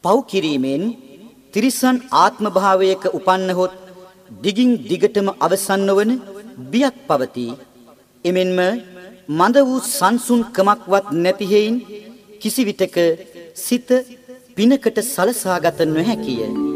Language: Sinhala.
පව් කිරීමෙන් තිරිසන් ආත්ම භාවයක උපන්නහොත් දිගින් දිගටම අවසන් නොවන බියක් පවතී. එමෙන්ම මඳ වූ සංසුන් කමක්වත් නැති හේයින් කිසිවිටක සිත පිනකට සලසාගත නොහැකිය.